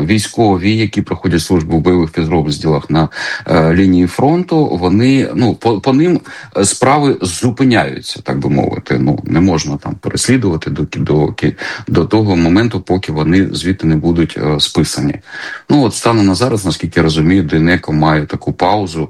військові, які проходять службу в бойових підрозділах на лінії фронту, вони, по ним справи зупиняються, так би мовити. Не можна там переслідувати до того моменту, поки вони звідти не будуть списані. От станом на зараз, наскільки я розумію, ДНЕКО має таку паузу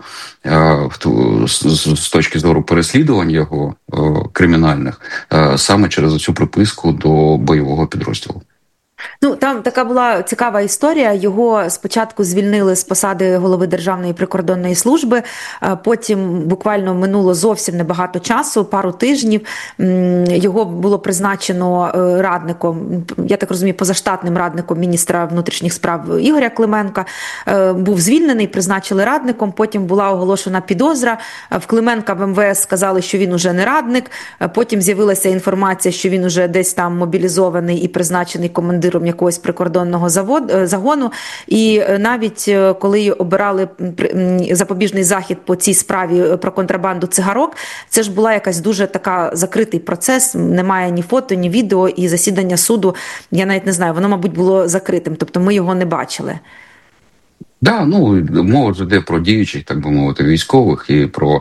з точки зору переслідувань його кримінальних, саме через цю приписку до бойового підрозділу. Там така була цікава історія. Його спочатку звільнили з посади голови Державної прикордонної служби, потім буквально минуло зовсім небагато часу, пару тижнів. Його було призначено радником, я так розумію, позаштатним радником міністра внутрішніх справ Ігоря Клименка. Був звільнений, призначили радником, потім була оголошена підозра. В Клименка в МВС сказали, що він уже не радник. Потім з'явилася інформація, що він уже десь там мобілізований і призначений командиром якогось прикордонного загону. І навіть коли обирали запобіжний захід по цій справі про контрабанду цигарок, це ж була якась дуже така закритий процес, немає ні фото, ні відео, і засідання суду, я навіть не знаю, воно, мабуть, було закритим, тобто ми його не бачили. Мова ж йде про діючих, так би мовити, військових і про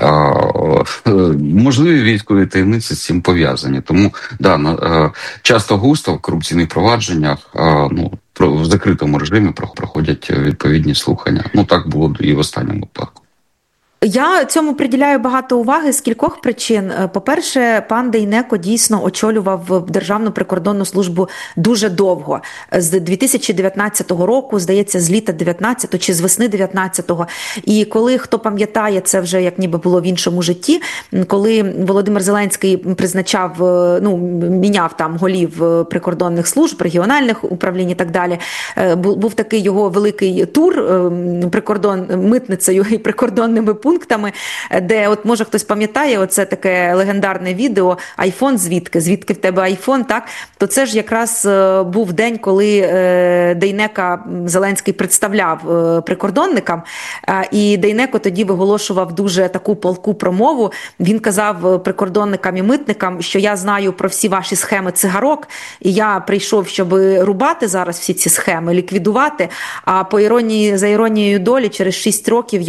можливі військові таємниці з цим пов'язані. Тому, часто густо в корупційних провадженнях в закритому режимі проходять відповідні слухання. Так було і в останньому випадку. Я цьому приділяю багато уваги з кількох причин. По-перше, пан Дейнеко дійсно очолював Державну прикордонну службу дуже довго. З 2019 року, здається, з літа 19-го чи з весни 19-го. І коли, хто пам'ятає, це вже як ніби було в іншому житті, коли Володимир Зеленський призначав, міняв там голів прикордонних служб, регіональних управлінь і так далі, був такий його великий тур митницею і прикордонними пунктами, де, от може хтось пам'ятає, оце таке легендарне відео «Айфон звідки в тебе айфон», так? То це ж якраз був день, коли Дейнека Зеленський представляв прикордонникам, і Дейнеко тоді виголошував дуже таку палку промову. Він казав прикордонникам і митникам, що я знаю про всі ваші схеми цигарок, і я прийшов, щоб рубати зараз всі ці схеми, ліквідувати, а за іронією долі, через 6 років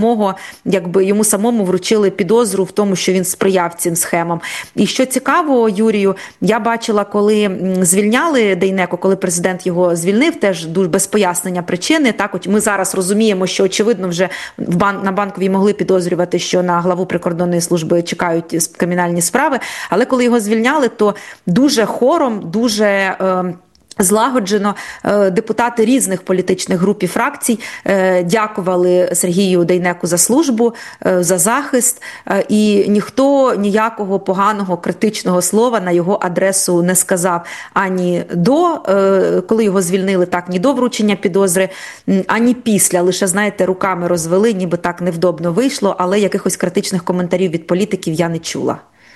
йому самому вручили підозру в тому, що він сприяв цим схемам. І що цікаво, Юрію, я бачила, коли звільняли Дейнеко, коли президент його звільнив, теж дуже без пояснення причини. Так, от ми зараз розуміємо, що очевидно вже на Банковій могли підозрювати, що на главу прикордонної служби чекають кримінальні справи, але коли його звільняли, то дуже хором, дуже злагоджено депутати різних політичних груп і фракцій дякували Сергію Дейнеку за службу, за захист, і ніхто ніякого поганого, критичного слова на його адресу не сказав ані до, коли його звільнили, так, ні до вручення підозри, ані після. Лише, знаєте, руками розвели, ніби так невдобно вийшло, але якихось критичних коментарів від політиків я не чула.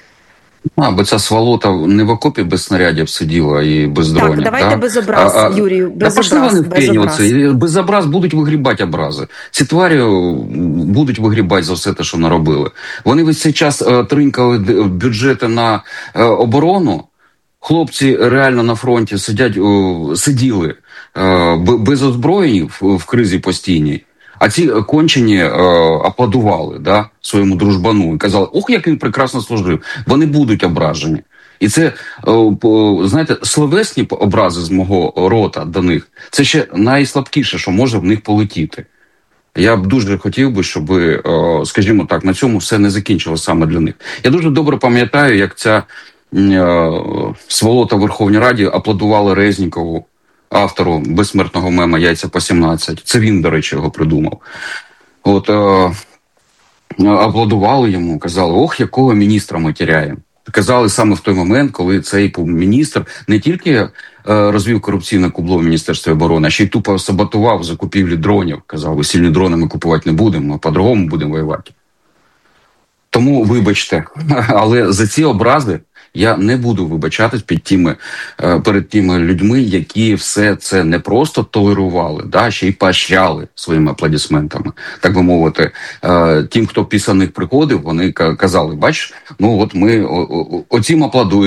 Бо ця сволота не в окопі без снарядів сиділа і без дронів. Так, давайте без образ, Юрію, без образ. Без образ будуть вигрібати образи. Ці тварі будуть вигрібати за все те, що наробили. Вони весь цей час тринькали бюджети на оборону. Хлопці реально на фронті сиділи без озброєнь в кризі постійній. А ці кончені аплодували своєму дружбану і казали, ох, як він прекрасно служив. Вони будуть ображені. І це, знаєте, словесні образи з мого рота до них, це ще найслабкіше, що може в них полетіти. Я б дуже хотів би, щоб, скажімо так, на цьому все не закінчилося саме для них. Я дуже добре пам'ятаю, як ця сволота в Верховній Раді аплодувала Резнікову, автору безсмертного мема «Яйця по 17». Це він, до речі, його придумав. Аплодували йому, казали, ох, якого міністра ми тіряємо. Казали саме в той момент, коли цей міністр не тільки розвів корупційне кубло в Міністерстві оборони, а ще й тупо саботував закупівлі дронів. Казав, весільні дрони ми купувати не будемо, ми по-другому будемо воювати. Тому вибачте, але за ці образи я не буду вибачатись перед тими людьми, які все це не просто толерували, ще й поощряли своїми аплодисментами. Так би мовити, тим, хто після них приходив, вони казали, бачиш, от ми оцім аплодуємо.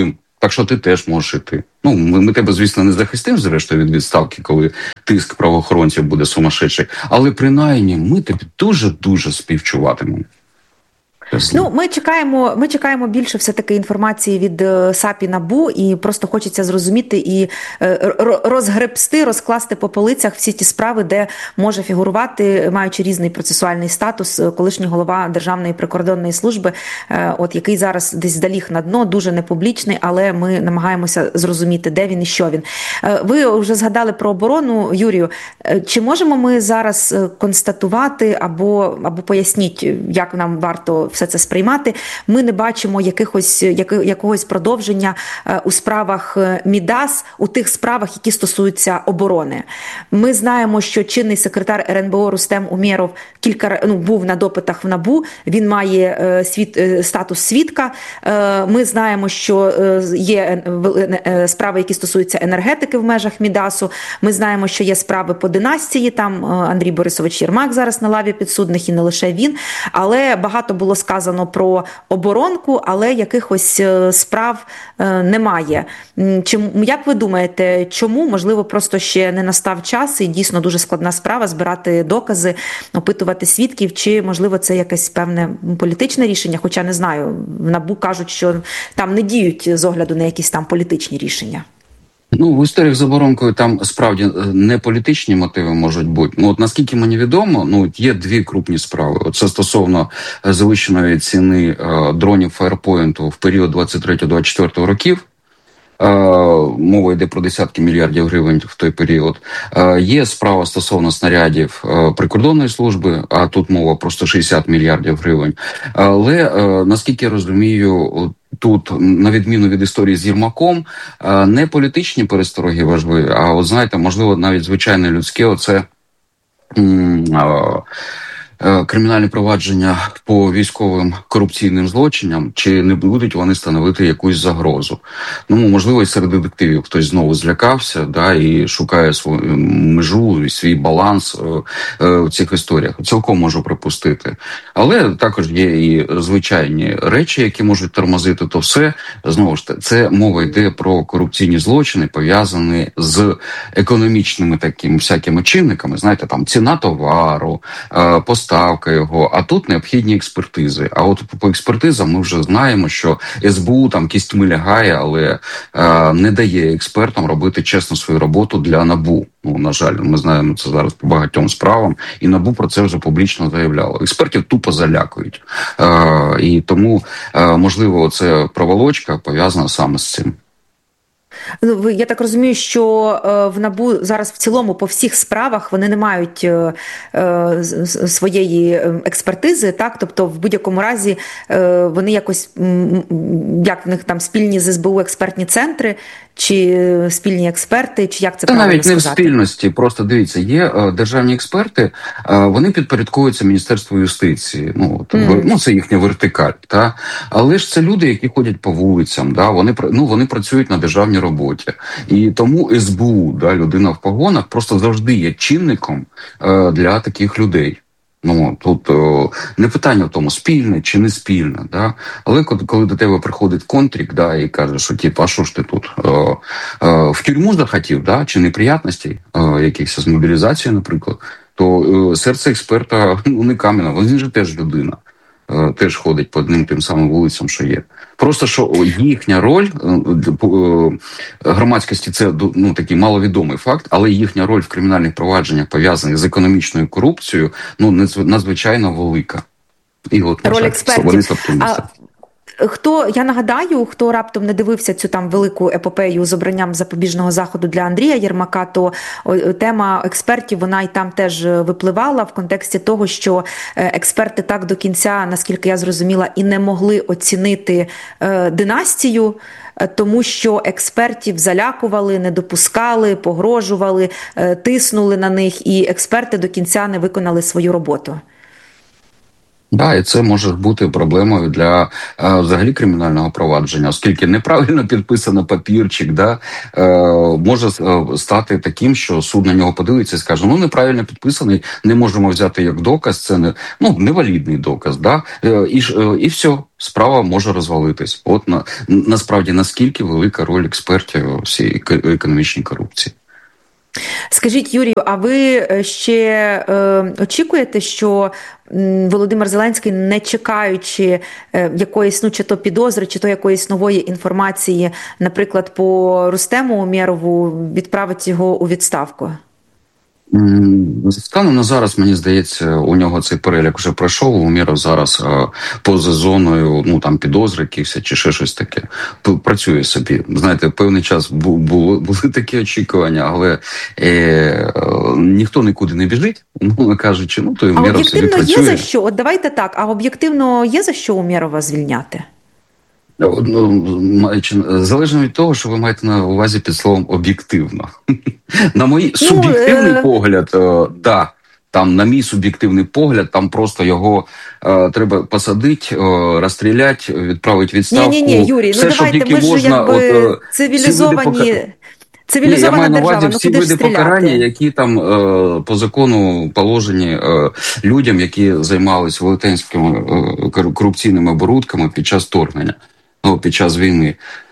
Так що ти теж можеш іти. Ну, ми тебе, звісно, не захистимо, зрештою, від відставки, коли тиск правоохоронців буде сумасшедший. Але принаймні ми тобі дуже-дуже співчуватимемо. Ну, ми чекаємо більше все-таки інформації від САП і НАБУ, і просто хочеться зрозуміти і розгребсти, розкласти по полицях всі ті справи, де може фігурувати, маючи різний процесуальний статус, колишній голова Державної прикордонної служби, от який зараз десь заліг на дно, дуже непублічний, але ми намагаємося зрозуміти, де він і що він. Ви вже згадали про оборону, Юрію. Чи можемо ми зараз констатувати або поясніть, як нам варто все це сприймати? Ми не бачимо якогось продовження у справах МІДАС, у тих справах, які стосуються оборони. Ми знаємо, що чинний секретар РНБО Рустем Умєров був на допитах в НАБУ, він має статус свідка. Ми знаємо, що є справи, які стосуються енергетики в межах МІДАСу. Ми знаємо, що є справи по династії, там Андрій Борисович Єрмак зараз на лаві підсудних, і не лише він. Але багато було сказано про оборонку, але якихось справ немає. Як ви думаєте, чому? Можливо, просто ще не настав час, і дійсно дуже складна справа збирати докази, опитувати свідків, чи, можливо, це якесь певне політичне рішення, хоча не знаю, в НАБУ кажуть, що там не діють з огляду на якісь там політичні рішення. Ну, в історіях з оборонкою там справді не політичні мотиви можуть бути. Ну, от наскільки мені відомо, є дві крупні справи. Це стосовно завищеної ціни дронів Firepoint в період 23-24 років. Мова йде про десятки мільярдів гривень в той період. Є справа стосовно снарядів прикордонної служби, а тут мова про 160 мільярдів гривень. Але, наскільки я розумію, тут, на відміну від історії з Єрмаком, не політичні перестороги важливі, а, от знаєте, можливо, навіть звичайне людське, оце кримінальні провадження по військовим корупційним злочинам, чи не будуть вони становити якусь загрозу. Ну, можливо, і серед детективів хтось знову злякався, і шукає свою межу, і свій баланс в цих історіях. Цілком можу припустити. Але також є і звичайні речі, які можуть тормозити, то все, знову ж таки, це мова йде про корупційні злочини, пов'язані з економічними такими всякими чинниками, знаєте, там ціна товару, поставка його, а тут необхідні експертизи. А от по експертизам ми вже знаємо, що СБУ там кістьми лягає, але не дає експертам робити чесно свою роботу для НАБУ. Ну, на жаль, ми знаємо це зараз по багатьом справам, і НАБУ про це вже публічно заявляло. Експертів тупо залякують. І тому, можливо, це проволочка пов'язана саме з цим. Я так розумію, що в НАБУ зараз в цілому по всіх справах вони не мають своєї експертизи, так? Тобто в будь-якому разі вони якось, як в них там спільні з СБУ експертні центри, чи спільні експерти, чи як це правильно навіть сказати? Не в спільності, просто дивіться, є державні експерти, вони підпорядковуються Міністерству юстиції, це їхня вертикаль, але ж це люди, які ходять по вулицям, вони працюють на державній роботі, і тому СБУ, людина в погонах, просто завжди є чинником для таких людей. Тут не питання в тому, спільне чи не спільне, але коли до тебе приходить контрік, і каже, що а що ж ти тут в тюрму захотів, чи неприятностей, якихось з мобілізацією, наприклад, то серце експерта не кам'яне, він же теж людина. Теж ходить по одним тим самим вулицям, що є. Просто, що їхня роль, громадськості це такий маловідомий факт, але їхня роль в кримінальних провадженнях, пов'язаних з економічною корупцією, надзвичайно велика. І от, роль експертів. Вони слабкомісця. Я нагадаю, хто раптом не дивився цю там велику епопею з обранням запобіжного заходу для Андрія Єрмака, то тема експертів, вона і там теж випливала в контексті того, що експерти так до кінця, наскільки я зрозуміла, і не могли оцінити династію, тому що експертів залякували, не допускали, погрожували, тиснули на них, і експерти до кінця не виконали свою роботу. Да, і це може бути проблемою для взагалі кримінального провадження, оскільки неправильно підписано папірчик, може стати таким, що суд на нього подивиться і скаже, неправильно підписаний, не можемо взяти як доказ, це невалідний доказ, і все, справа може розвалитись. От насправді наскільки велика роль експертів у всій економічній корупції. Скажіть, Юрію, а ви ще очікуєте, що Володимир Зеленський, не чекаючи якоїсь, чи то підозри, чи то якоїсь нової інформації, наприклад, по Рустему Умєрову, відправить його у відставку? Станом на зараз, мені здається, у нього цей перелік вже пройшов, Умєров зараз поза зоною, підозри якісь чи ще щось таке. Працює собі. Знаєте, певний час були такі очікування, але ніхто нікуди не біжить, кажучи, то Умєров собі працює. Є за що? От давайте так, а об'єктивно є за що Умєрова звільняти? Залежно від того, що ви маєте на увазі під словом «об'єктивно». На мій суб'єктивний погляд, на мій суб'єктивний погляд, там просто його треба посадити, розстріляти, відправити відставку. Ні, Юрій, давайте, ми ж цивілізована держава, всі види покарання, які там по закону положені людям, які займалися велетенськими корупційними оборудками під час вторгнення. Під час війни.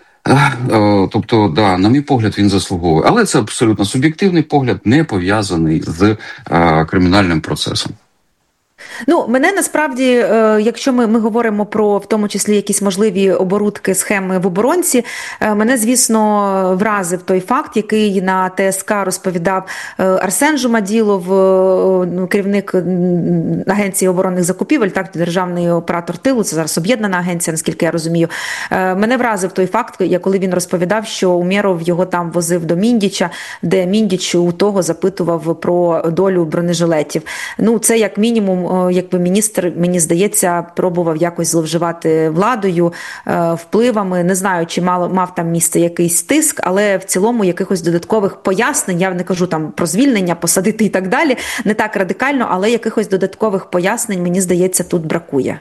Тобто, на мій погляд, він заслуговує. Але це абсолютно суб'єктивний погляд, не пов'язаний з кримінальним процесом. Мене насправді, якщо ми говоримо про, в тому числі, якісь можливі оборудки, схеми в оборонці, мене, звісно, вразив той факт, який на ТСК розповідав Арсен Жумаділов, керівник Агенції оборонних закупівель, державний оператор тилу, це зараз об'єднана агенція, наскільки я розумію. Мене вразив той факт, коли він розповідав, що Умєров його там возив до Міндіча, де Міндіч у того запитував про долю бронежилетів. Це як мінімум, якби міністр, мені здається, пробував якось зловживати владою, впливами. Не знаю, чи мав там місце якийсь тиск, але в цілому якихось додаткових пояснень, я не кажу там про звільнення, посадити і так далі, не так радикально, але якихось додаткових пояснень, мені здається, тут бракує.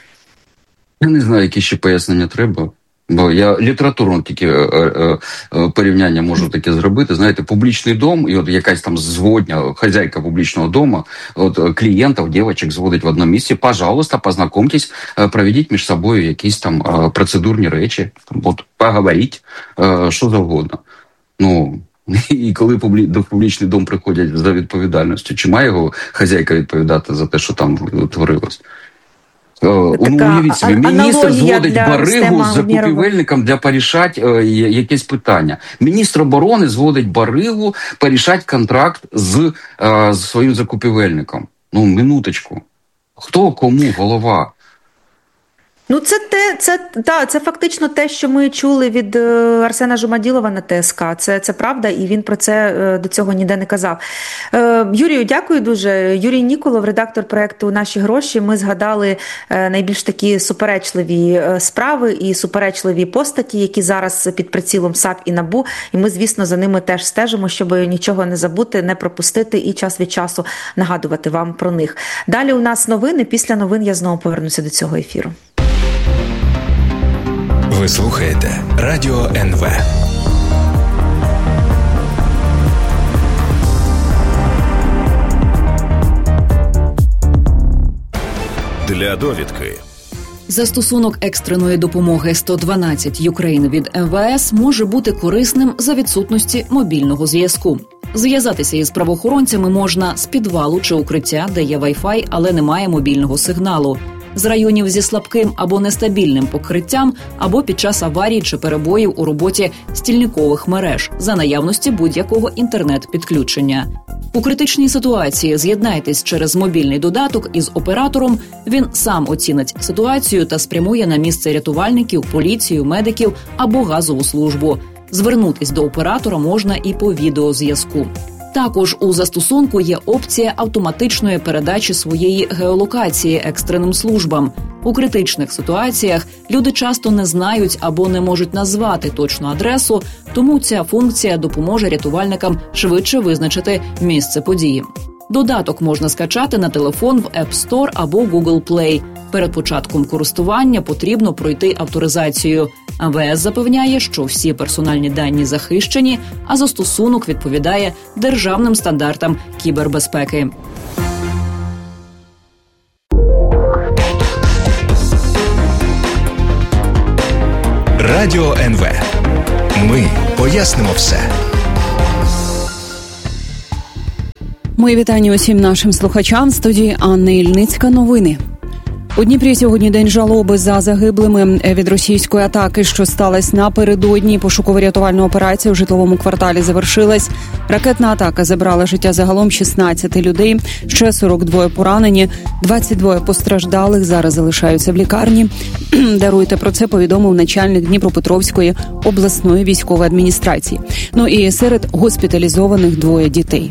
Я не знаю, які ще пояснення треба. Бо я літературно тільки порівняння можу таке зробити. Знаєте, публічний дом, і от якась там зводня, хазяйка публічного дому, клієнтів, дівчаток зводить в одному місці. Пожалуйста, познайомтесь, проведіть між собою якісь там процедурні речі, поговоріть, що завгодно. І коли до публічний дом приходять за відповідальністю, чи має його хазяйка відповідати за те, що там творилось? Уявіть собі, міністр зводить баригу з закупівельником для порішати якесь питання. Міністр оборони зводить баригу порішати контракт з своїм закупівельником. Минуточку. Хто кому голова? Це фактично те, що ми чули від Арсена Жумаділова на ТСК. Це правда, і він про це до цього ніде не казав. Юрію, дякую дуже. Юрій Ніколов, редактор проєкту «Наші гроші». Ми згадали найбільш такі суперечливі справи і суперечливі постаті, які зараз під прицілом САП і НАБУ. І ми, звісно, за ними теж стежимо, щоб нічого не забути, не пропустити і час від часу нагадувати вам про них. Далі у нас новини. Після новин я знову повернуся до цього ефіру. Ви слухаєте Радіо НВ. Для довідки. Застосунок екстреної допомоги 112 Ukraine від МВС може бути корисним за відсутності мобільного зв'язку. Зв'язатися із правоохоронцями можна з підвалу чи укриття, де є Wi-Fi, але немає мобільного сигналу, з районів зі слабким або нестабільним покриттям, або під час аварій чи перебоїв у роботі стільникових мереж, за наявності будь-якого інтернет-підключення. У критичній ситуації з'єднайтесь через мобільний додаток із оператором, він сам оцінить ситуацію та спрямує на місце рятувальників, поліцію, медиків або газову службу. Звернутись до оператора можна і по відеозв'язку. Також у застосунку є опція автоматичної передачі своєї геолокації екстреним службам. У критичних ситуаціях люди часто не знають або не можуть назвати точну адресу, тому ця функція допоможе рятувальникам швидше визначити місце події. Додаток можна скачати на телефон в App Store або Google Play. Перед початком користування потрібно пройти авторизацію. МВС запевняє, що всі персональні дані захищені, а застосунок відповідає державним стандартам кібербезпеки. Радіо НВ. Ми пояснимо все. Мої вітання усім нашим слухачам. В студії Анна Ільницька. Новини. У Дніпрі сьогодні день жалоби за загиблими від російської атаки, що сталася напередодні. Пошуково-рятувальна операція у житловому кварталі завершилась. Ракетна атака забрала життя загалом 16 людей, ще 42 поранені, 22 постраждалих зараз залишаються в лікарні. Даруйте, про це повідомив начальник Дніпропетровської обласної військової адміністрації. Ну і серед госпіталізованих 2 дітей.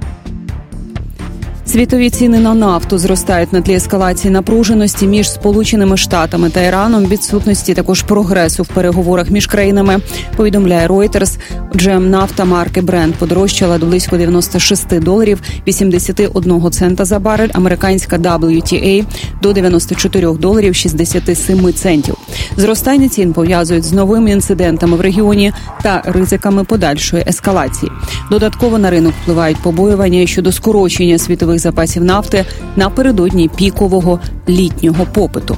Світові ціни на нафту зростають на тлі ескалації напруженості між Сполученими Штатами та Іраном, відсутності також прогресу в переговорах між країнами, повідомляє Reuters. Отже, нафта марки Brent подорожчала до близько $96 81 цента за барель, американська WTI – до $94 67 центів. Зростання цін пов'язують з новими інцидентами в регіоні та ризиками подальшої ескалації. Додатково на ринок впливають побоювання щодо скорочення світових запасів нафти напередодні пікового літнього попиту.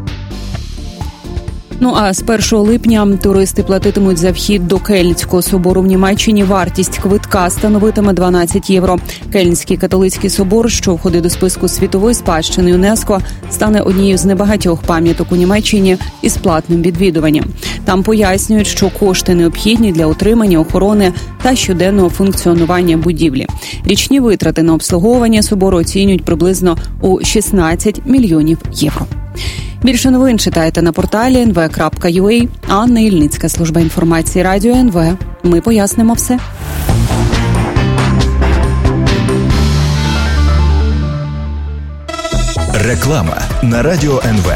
Ну а з 1 липня туристи платитимуть за вхід до Кельнського собору в Німеччині. Вартість квитка становитиме 12 євро. Кельнський католицький собор, що входить до списку світової спадщини ЮНЕСКО, стане однією з небагатьох пам'яток у Німеччині із платним відвідуванням. Там пояснюють, що кошти необхідні для утримання, охорони та щоденного функціонування будівлі. Річні витрати на обслуговування собору оцінюють приблизно у 16 мільйонів євро. Більше новин читайте на порталі nv.ua. Анна Ільницька, служба інформації Радіо НВ. Ми пояснимо все. Реклама на Радіо НВ.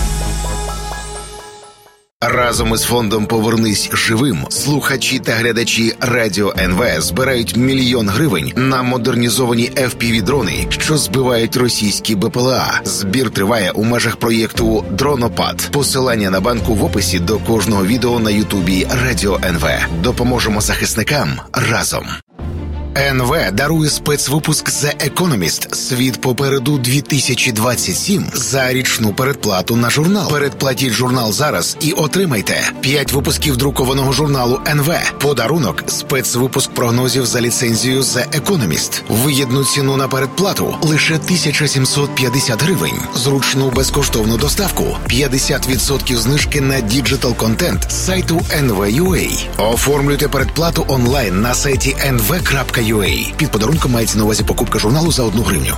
Разом із фондом «Повернись живим» слухачі та глядачі Радіо НВ збирають 1 мільйон гривень на модернізовані FPV-дрони, що збивають російські БПЛА. Збір триває у межах проєкту «Дронопад». Посилання на банку в описі до кожного відео на Ютубі Радіо НВ. Допоможемо захисникам разом. НВ дарує спецвипуск «The Economist. Світ попереду 2027» за річну передплату на журнал. Передплатіть журнал зараз і отримайте 5 випусків друкованого журналу НВ. Подарунок – спецвипуск прогнозів за ліцензією «The Economist». Вигідну ціну на передплату – лише 1750 гривень. Зручну безкоштовну доставку – 50% знижки на діджитал-контент з сайту NV.ua. Оформлюйте передплату онлайн на сайті nv.ua. Під подарунком мається на увазі покупка журналу за 1 гривню.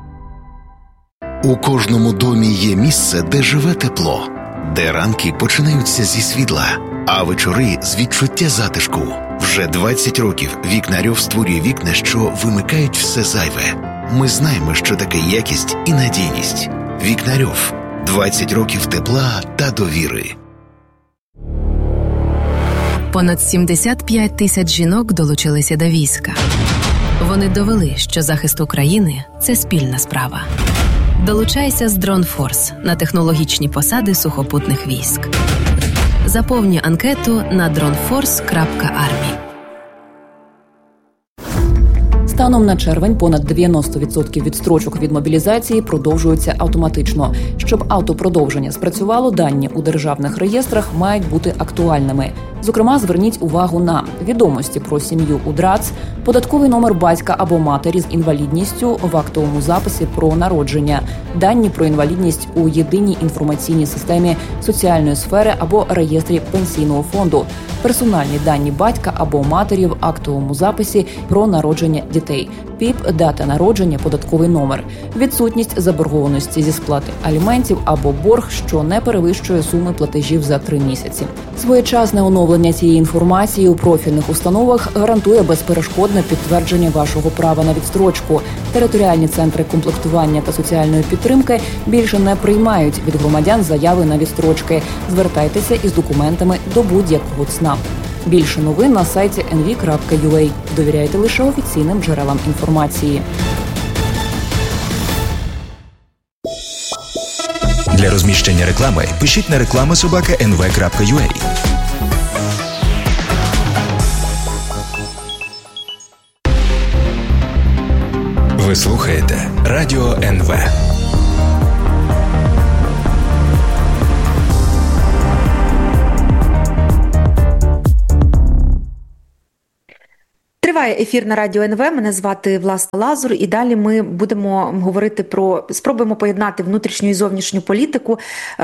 У кожному домі є місце, де живе тепло, де ранки починаються зі світла, а вечори з відчуття затишку. Вже 20 років Вікнарьов створює вікна, що вимикають все зайве. Ми знаємо, що таке якість і надійність. Вікнарьов. 20 років тепла та довіри. Понад 75 тисяч жінок долучилися до війська. Вони довели, що захист України – це спільна справа. Долучайся з DroneForce на технологічні посади сухопутних військ. Заповнюй анкету на droneforce.army. Станом на червень понад 90% відстрочок від мобілізації продовжуються автоматично. Щоб автопродовження спрацювало, дані у державних реєстрах мають бути актуальними. Зокрема, зверніть увагу на відомості про сім'ю у ДРАЦ, податковий номер батька або матері з інвалідністю в актовому записі про народження, дані про інвалідність у єдиній інформаційній системі соціальної сфери або реєстрі пенсійного фонду, персональні дані батька або матері в актовому записі про народження дітей, ПІП, дата народження, податковий номер, відсутність заборгованості зі сплати аліментів або борг, що не перевищує суми платежів за 3 місяці. Своєчасне оновлення цієї інформації у профільних установах гарантує безперешкодне підтвердження вашого права на відстрочку. Територіальні центри комплектування та соціальної підтримки більше не приймають від громадян заяви на відстрочки. Звертайтеся із документами до будь-якого ЦНАП. Більше новин на сайті nv.ua. Довіряйте лише офіційним джерелам інформації. Для розміщення реклами пишіть на reklama@nv.ua. Ви слухаєте Радіо НВ. Триває ефір на Радіо НВ. Мене звати Власна Лазур. І далі ми будемо говорити спробуємо поєднати внутрішню і зовнішню політику.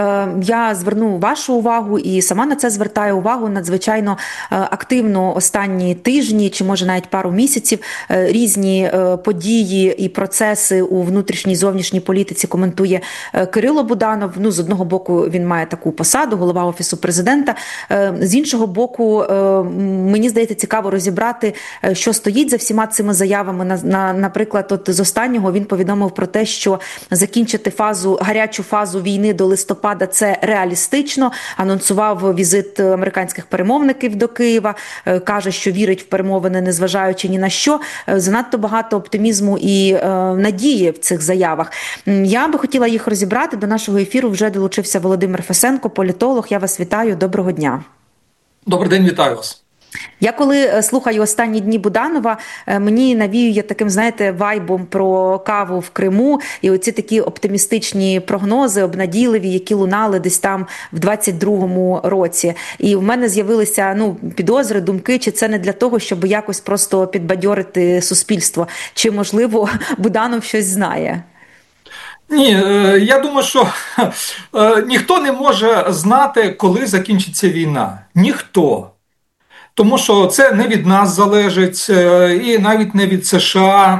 Я зверну вашу увагу і сама на це звертаю увагу. Надзвичайно активно останні тижні, чи може навіть пару місяців, різні події і процеси у внутрішній і зовнішній політиці коментує Кирило Буданов. З одного боку він має таку посаду, голова Офісу Президента. З іншого боку, мені здається, цікаво розібрати, що стоїть за всіма цими заявами. Наприклад, з останнього він повідомив про те, що закінчити гарячу фазу війни до листопада – це реалістично. Анонсував візит американських перемовників до Києва. Каже, що вірить в перемовини, незважаючи ні на що. Занадто багато оптимізму і надії в цих заявах. Я би хотіла їх розібрати. До нашого ефіру вже долучився Володимир Фесенко, політолог. Я вас вітаю. Доброго дня. Добрий день, вітаю вас. Я коли слухаю останні дні Буданова, мені навіює таким, вайбом про каву в Криму і оці такі оптимістичні прогнози, обнадійливі, які лунали десь там в 22-му році. І в мене з'явилися підозри, думки, чи це не для того, щоб якось просто підбадьорити суспільство, чи, можливо, Буданов щось знає? Ні, я думаю, що ніхто не може знати, коли закінчиться війна. Ніхто. Тому що це не від нас залежить, і навіть не від США.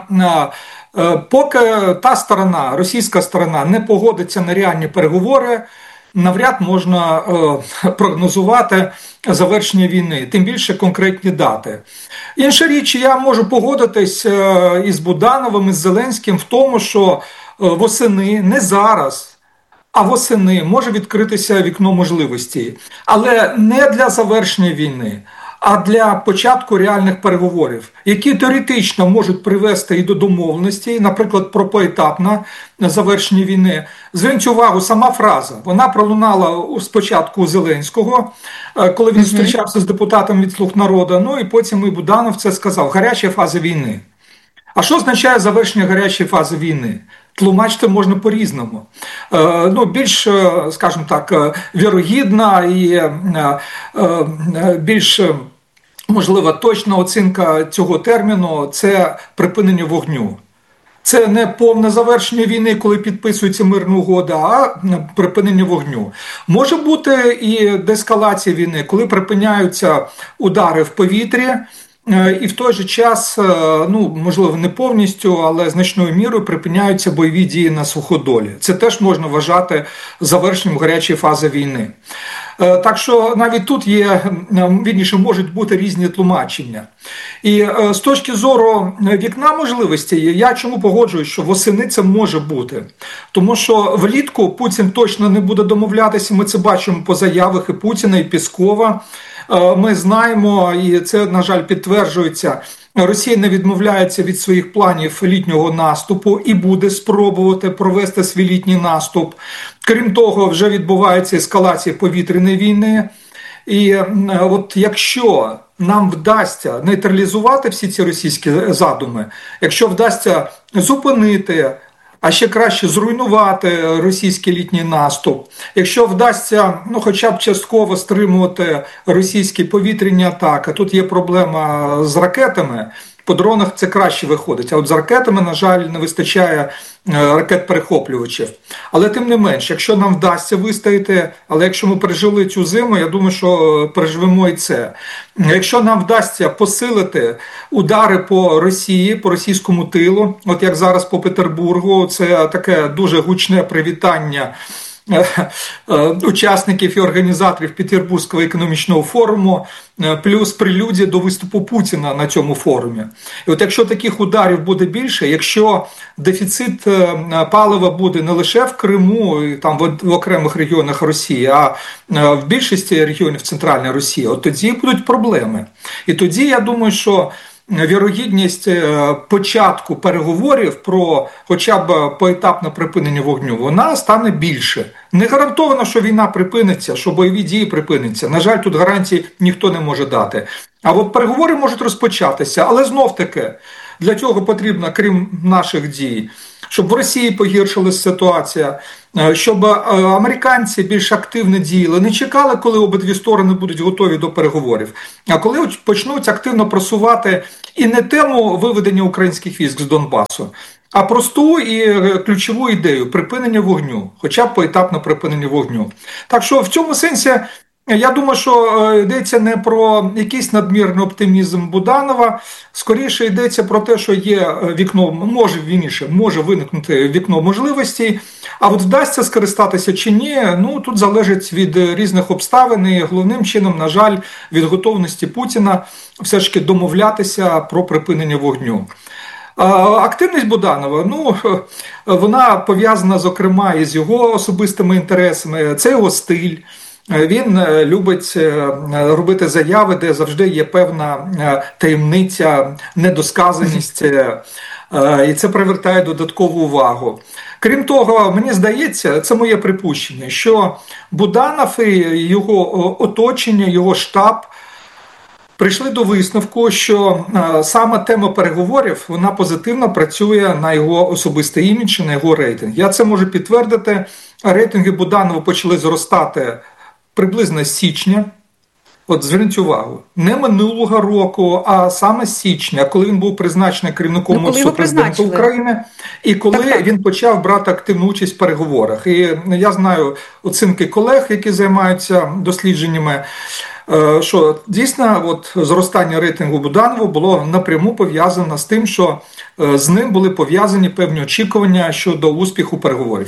Поки та сторона, російська сторона, не погодиться на реальні переговори, навряд можна прогнозувати завершення війни, тим більше конкретні дати. Інша річ, я можу погодитись із Будановим, із Зеленським в тому, що восени, не зараз, а восени може відкритися вікно можливостей. Але не для завершення війни, а для початку реальних переговорів, які теоретично можуть привести і до домовленості, наприклад, про поетапне завершення війни. Зверніть увагу, сама фраза, вона пролунала спочатку у Зеленського, коли він зустрічався з депутатом від «Слуг народу», і потім і Буданов це сказав, гаряча фаза війни. А що означає завершення гарячої фази війни? Тлумачити можна по-різному. Більш, скажімо так, вірогідна і більш, можливо, точна оцінка цього терміну – це припинення вогню. Це не повне завершення війни, коли підписується мирна угода, а припинення вогню. Може бути і деескалація війни, коли припиняються удари в повітрі, і в той же час, можливо, не повністю, але значною мірою припиняються бойові дії на суходолі. Це теж можна вважати завершенням гарячої фази війни. Так що навіть тут можуть бути різні тлумачення. І з точки зору вікна можливостей, я чому погоджуюсь, що восени це може бути. Тому що влітку Путін точно не буде домовлятися, ми це бачимо по заявах і Путіна, і Пєскова. Ми знаємо, і це, на жаль, підтверджується, Росія не відмовляється від своїх планів літнього наступу і буде спробувати провести свій літній наступ. Крім того, вже відбувається ескалація повітряної війни. І от якщо нам вдасться нейтралізувати всі ці російські задуми, якщо вдасться зупинити, а ще краще зруйнувати російський літній наступ. Якщо вдасться, хоча б частково стримувати російські повітряні атаки, тут є проблема з ракетами, по дронах це краще виходить, а от з ракетами, на жаль, не вистачає ракет-перехоплювачів. Але тим не менш, якщо нам вдасться вистояти, але якщо ми пережили цю зиму, я думаю, що переживемо і це. Якщо нам вдасться посилити удари по Росії, по російському тилу, от як зараз по Петербургу, це таке дуже гучне привітання учасників і організаторів Петербурзького економічного форуму, плюс прелюдія до виступу Путіна на цьому форумі. І от якщо таких ударів буде більше, якщо дефіцит палива буде не лише в Криму, і там в окремих регіонах Росії, а в більшості регіонів Центральної Росії, от тоді будуть проблеми. І тоді, я думаю, що вірогідність початку переговорів про хоча б поетапне припинення вогню, вона стане більше. Не гарантовано, що війна припиниться, що бойові дії припиняться. На жаль, тут гарантій ніхто не може дати. А от переговори можуть розпочатися, але знов-таки для цього потрібно, крім наших дій, щоб в Росії погіршилася ситуація, щоб американці більш активно діяли, не чекали, коли обидві сторони будуть готові до переговорів, а коли почнуть активно просувати і не тему виведення українських військ з Донбасу, а просту і ключову ідею – припинення вогню, хоча б поетапне припинення вогню. Так що в цьому сенсі я думаю, що йдеться не про якийсь надмірний оптимізм Буданова, скоріше йдеться про те, що є вікно, може виникнути вікно можливостей, а от вдасться скористатися чи ні, тут залежить від різних обставин і головним чином, на жаль, від готовності Путіна все ж таки домовлятися про припинення вогню. Активність Буданова, вона пов'язана, зокрема, із його особистими інтересами, це його стиль. Він любить робити заяви, де завжди є певна таємниця, недосказаність, і це привертає додаткову увагу. Крім того, мені здається, це моє припущення, що Буданов і його оточення, його штаб прийшли до висновку, що саме тема переговорів, вона позитивно працює на його особистий імідж, на його рейтинг. Я це можу підтвердити. Рейтинги Буданова почали зростати приблизно з січня. От зверніть увагу, не минулого року, а саме з січня, коли він був призначений керівником Офісу президента України, і коли він почав брати активну участь в переговорах. І я знаю оцінки колег, які займаються дослідженнями, що дійсно зростання рейтингу Буданова було напряму пов'язано з тим, що з ним були пов'язані певні очікування щодо успіху переговорів.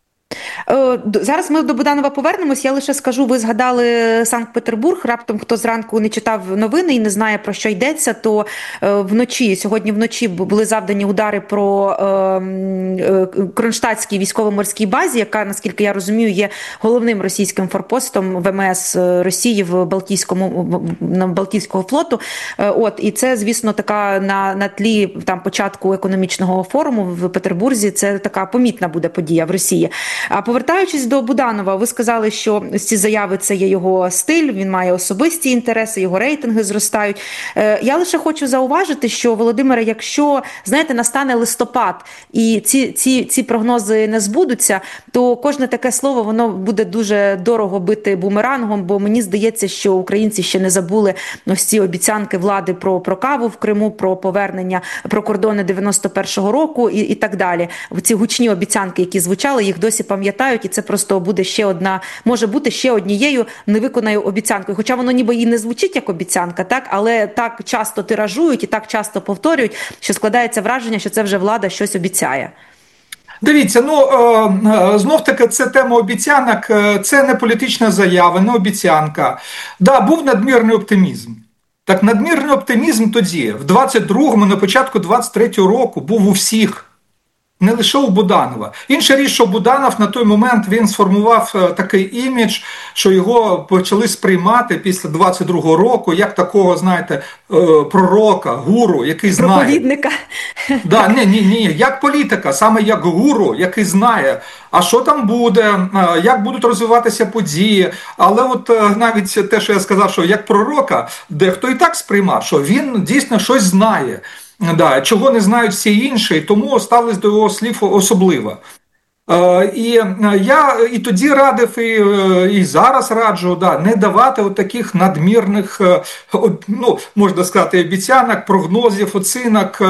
Зараз ми до Буданова повернемось. Я лише скажу, ви згадали Санкт-Петербург. Раптом, хто зранку не читав новини і не знає, про що йдеться, то сьогодні вночі були завдані удари по Кронштадтській військово-морській базі, яка, наскільки я розумію, є головним російським форпостом ВМС Росії в Балтійського флоту. І це, звісно, така на тлі початку економічного форуму в Петербурзі, це така помітна буде подія в Росії. А повертаючись до Буданова, ви сказали, що ці заяви – це є його стиль, він має особисті інтереси, його рейтинги зростають. Я лише хочу зауважити, що, Володимире, якщо, настане листопад і ці прогнози не збудуться, то кожне таке слово, воно буде дуже дорого бити бумерангом, бо мені здається, що українці ще не забули ось ці обіцянки влади про каву в Криму, про повернення, про кордони 91-го року і так далі. Ці гучні обіцянки, які звучали, їх досі пам'ятають, і це просто буде може бути ще однією невиконаною обіцянкою. Хоча воно ніби і не звучить як обіцянка, так, але так часто тиражують і так часто повторюють, що складається враження, що це вже влада щось обіцяє. Дивіться, знов-таки це тема обіцянок, це не політична заява, не обіцянка. Да, був надмірний оптимізм. Так, надмірний оптимізм тоді, в 22-му, на початку 23-го року, був у всіх. Не лише у Буданова. Інша річ, що Буданов на той момент він сформував такий імідж, що його почали сприймати після 22-го року як такого, пророка, гуру, який знає. Проповідника. Да, ні, як політика, саме як гуру, який знає, а що там буде, як будуть розвиватися події. Але навіть те, що я сказав, що як пророка, дехто і так сприймав, що він дійсно щось знає. Да, чого не знають всі інші, і тому ставились до його слів особливо. І я і тоді радив, і зараз раджу, не давати таких надмірних, можна сказати, обіцянок, прогнозів, оцінок,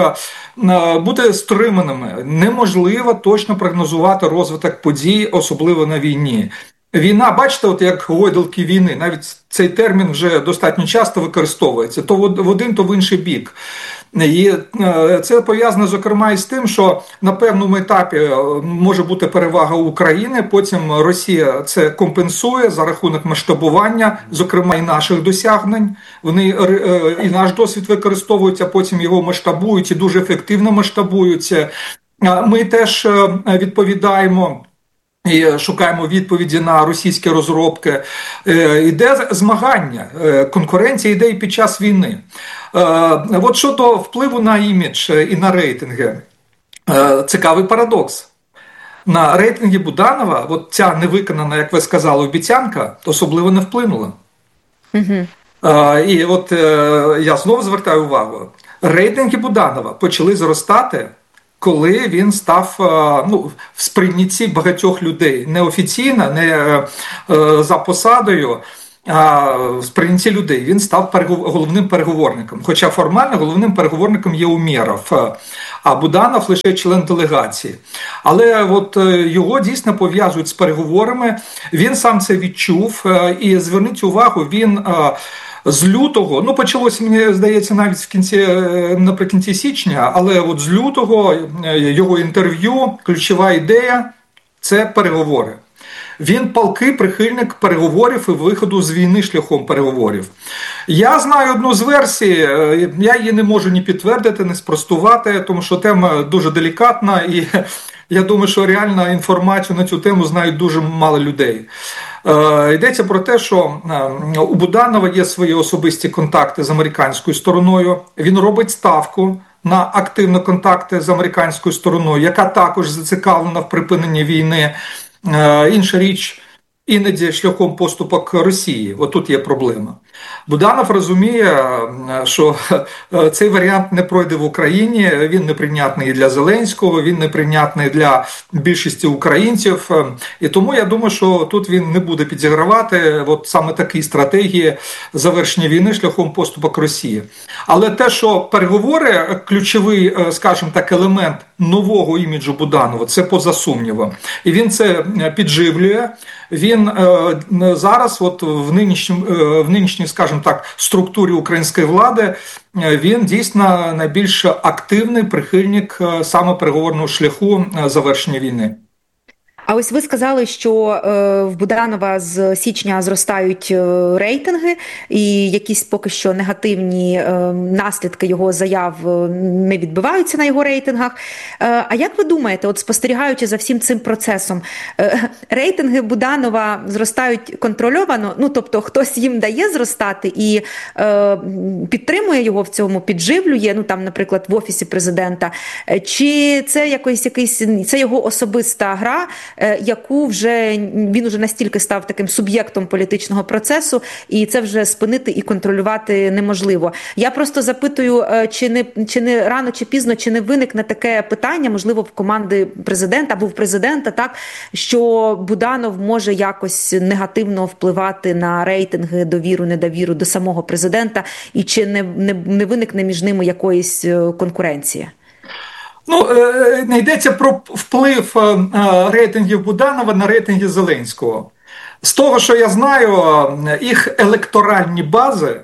бути стриманими. Неможливо точно прогнозувати розвиток подій, особливо на війні. Війна, бачите, як гойдалки війни, навіть цей термін вже достатньо часто використовується, то в один, то в інший бік. І це пов'язано, зокрема, із тим, що на певному етапі може бути перевага України, потім Росія це компенсує за рахунок масштабування, зокрема і наших досягнень. Вони і наш досвід використовують, а потім його масштабують і дуже ефективно масштабуються. Ми теж відповідаємо і шукаємо відповіді на російські розробки. Іде змагання, конкуренція йде і під час війни. От щодо впливу на імідж і на рейтинги, цікавий парадокс. На рейтинги Буданова от ця невиконана, як ви сказали, обіцянка особливо не вплинула. І от я знову звертаю увагу, рейтинги Буданова почали зростати, коли він став в сприйнятті багатьох людей. Неофіційно, не за посадою, а в сприйнятті людей. Він став головним переговорником. Хоча формально головним переговорником є Умєров, а Буданов лише член делегації. Але от його дійсно пов'язують з переговорами. Він сам це відчув. І зверніть увагу, він з лютого, почалося, мені здається, навіть наприкінці січня, але от з лютого його інтерв'ю, ключова ідея – це переговори. Він палкий прихильник переговорів і виходу з війни шляхом переговорів. Я знаю одну з версій, я її не можу ні підтвердити, ні спростувати, тому що тема дуже делікатна, і я думаю, що реально інформацію на цю тему знають дуже мало людей. Йдеться про те, що у Буданова є свої особисті контакти з американською стороною. Він робить ставку на активні контакти з американською стороною, яка також зацікавлена в припиненні війни. Інша річ, іноді шляхом поступок Росії. Отут є проблема. Буданов розуміє, що цей варіант не пройде в Україні, він неприйнятний для Зеленського, він неприйнятний для більшості українців. І тому я думаю, що тут він не буде підігравати от саме такі стратегії завершення війни шляхом поступок Росії. Але те, що переговори, ключовий, скажімо так, елемент нового іміджу Буданова, це поза сумнівом. І він це підживлює. Він зараз от в нинішній, скажімо так, структурі української влади, він дійсно найбільш активний прихильник саме переговорного шляху завершення війни. А ось ви сказали, що в Буданова з січня зростають рейтинги, і якісь поки що негативні наслідки його заяв не відбиваються на його рейтингах. А як ви думаєте, от спостерігаючи за всім цим процесом, рейтинги Буданова зростають контрольовано? Тобто хтось їм дає зростати і підтримує його в цьому, підживлює, наприклад, в Офісі Президента? Чи це це його особиста гра, яку він вже настільки став таким суб'єктом політичного процесу, і це вже спинити і контролювати неможливо. Я просто запитую, чи не рано чи пізно, чи не виникне таке питання, можливо, в команди президента або в президента, так, що Буданов може якось негативно впливати на рейтинги, довіру, недовіру до самого президента, і чи не виникне між ними якоїсь конкуренції? Не йдеться про вплив рейтингів Буданова на рейтинги Зеленського. З того, що я знаю, їх електоральні бази,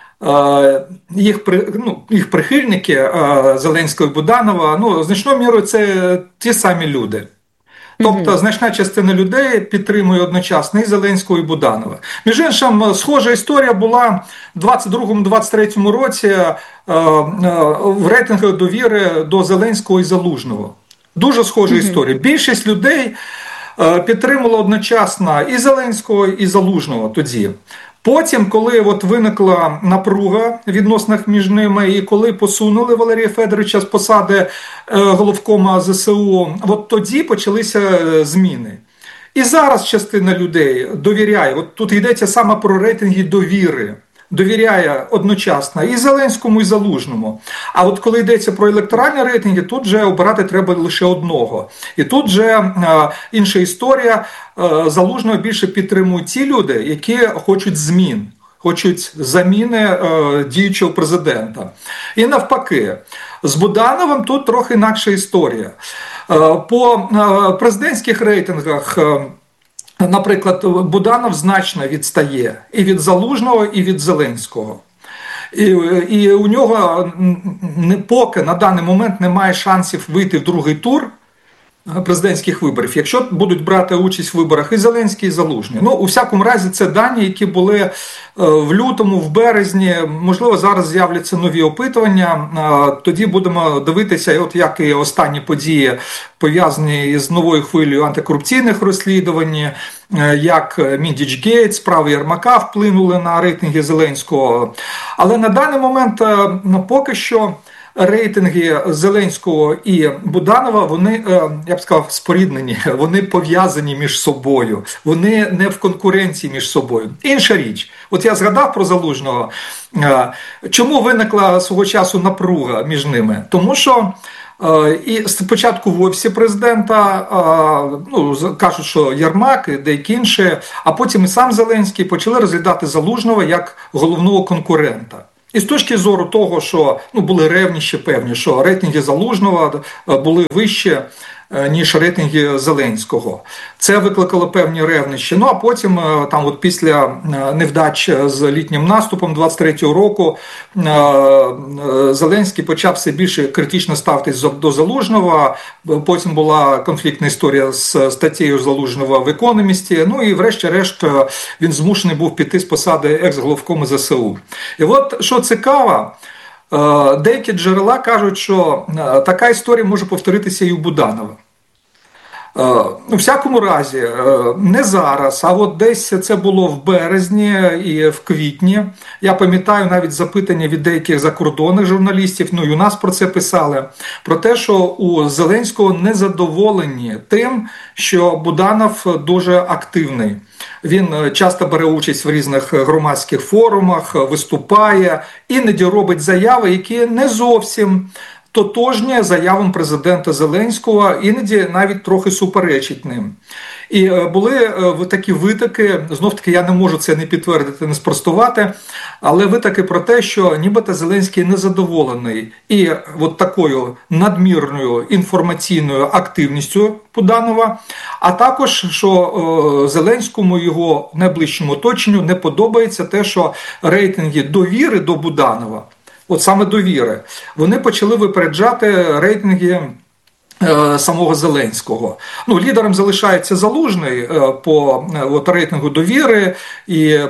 їх прихильники Зеленського і Буданова, значною мірою це ті самі люди. Тобто значна частина людей підтримує одночасно і Зеленського, і Буданова. Між іншим, схожа історія була в 22-23 році в рейтингах довіри до Зеленського і Залужного. Дуже схожа історія. Більшість людей підтримувала одночасно і Зеленського, і Залужного тоді. Потім, коли виникла напруга в відносинах між ними, і коли посунули Валерія Федоровича з посади головкома ЗСУ, тоді почалися зміни. І зараз частина людей довіряє, тут йдеться саме про рейтинги довіри, довіряє одночасно і Зеленському, і Залужному. А от коли йдеться про електоральні рейтинги, тут вже обирати треба лише одного. І тут вже інша історія. Залужного більше підтримують ті люди, які хочуть змін, хочуть заміни діючого президента. І навпаки, з Будановим тут трохи інакша історія. По президентських рейтингах, наприклад, Буданов значно відстає і від Залужного, і від Зеленського. І у нього поки на даний момент немає шансів вийти в другий тур, президентських виборів, якщо будуть брати участь в виборах і Зеленський, і Залужний. У всякому разі, це дані, які були в лютому, в березні, можливо, зараз з'являться нові опитування, тоді будемо дивитися, от як і останні події пов'язані з новою хвилею антикорупційних розслідувань, як Міндічгейт, справи Єрмака вплинули на рейтинги Зеленського. Але на даний момент поки що рейтинги Зеленського і Буданова, вони, я б сказав, споріднені, вони пов'язані між собою, вони не в конкуренції між собою. Інша річ, от я згадав про Залужного, чому виникла свого часу напруга між ними? Тому що і спочатку в офісі президента кажуть, що Єрмак і деякі інші, а потім і сам Зеленський почали розглядати Залужного як головного конкурента. І з точки зору того, що були ревнощі певні, що рейтинги Залужного були вищі, ніж рейтинги Зеленського. Це викликало певні ревнощі. А потім, після невдач з літнім наступом 23-го року, Зеленський почав все більше критично ставитись до Залужного. Потім була конфліктна історія з статтею Залужного в «Економісті». І врешті-решт він змушений був піти з посади екс-головкому ЗСУ. І от, що цікаво, деякі джерела кажуть, що така історія може повторитися і у Буданова. У всякому разі, не зараз, а от десь це було в березні і в квітні. Я пам'ятаю навіть запитання від деяких закордонних журналістів, і у нас про це писали, про те, що у Зеленського незадоволені тим, що Буданов дуже активний. Він часто бере участь в різних громадських форумах, виступає, іноді робить заяви, які не зовсім тотожні заявам президента Зеленського, іноді навіть трохи суперечить ним. І були такі витоки, знов-таки я не можу це не підтвердити, не спростувати, але витоки про те, що нібито Зеленський незадоволений і от такою надмірною інформаційною активністю Буданова, а також, що Зеленському, його найближчому оточенню не подобається те, що рейтинги довіри до Буданова, от саме довіри, вони почали випереджати рейтинги самого Зеленського. Лідером залишається Залужний по рейтингу довіри і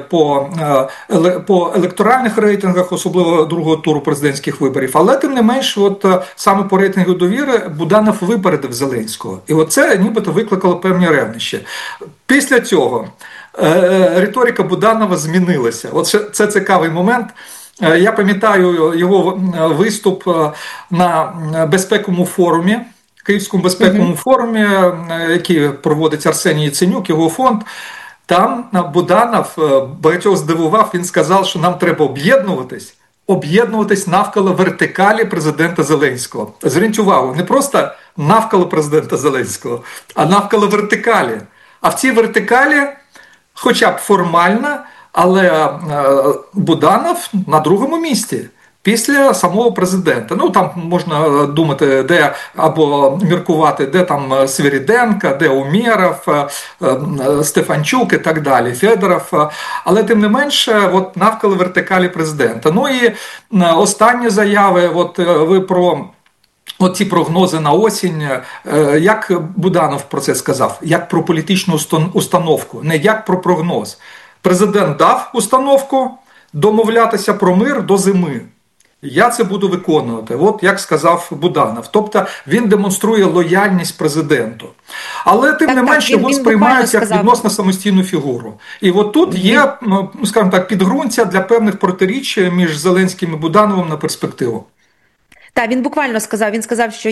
по електоральних рейтингах, особливо другого туру президентських виборів. Але тим не менш, саме по рейтингу довіри Буданов випередив Зеленського. І це нібито викликало певні ревнощі. Після цього риторика Буданова змінилася. Це цікавий момент. Я пам'ятаю його виступ на безпековому форумі, Київському безпековому форумі, який проводить Арсеній Яценюк, його фонд. Там Буданов багатьох здивував, він сказав, що нам треба об'єднуватись навколо вертикалі президента Зеленського. Зверніть увагу, не просто навколо президента Зеленського, а навколо вертикалі. А в цій вертикалі, хоча б формально, але Буданов на другому місці після самого президента. Там можна думати, де або міркувати, де там Свириденко, де Умєров, Стефанчук і так далі, Федоров. Але тим не менше, навколо вертикалі президента. І останні заяви, ви про ці прогнози на осінь, як Буданов про це сказав, як про політичну установку, не як про прогноз. Президент дав установку домовлятися про мир до зими. Я це буду виконувати, як сказав Буданов. Тобто він демонструє лояльність президенту. Але тим не менше його сприймають як відносно самостійну фігуру. І тут є, скажімо так, підґрунтя для певних протиріч між Зеленським і Будановим на перспективу. Так, він буквально сказав, що